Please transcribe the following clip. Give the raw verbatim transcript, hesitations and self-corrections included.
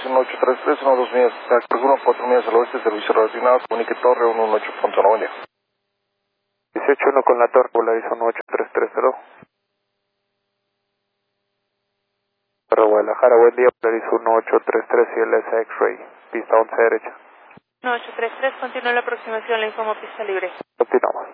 uno ocho tres tres, uno dos millas, uno cuatro millas al oeste, servicio relacionado, comunique torre uno uno ocho punto nueve. dieciocho uno con la torre, Polaris uno ocho tres tres cero. Para Guadalajara, buen día, Polaris uno ocho tres tres y L S X-Ray, pista once derecha. uno ocho tres tres, continúa la aproximación, le informo pista libre. Continuamos.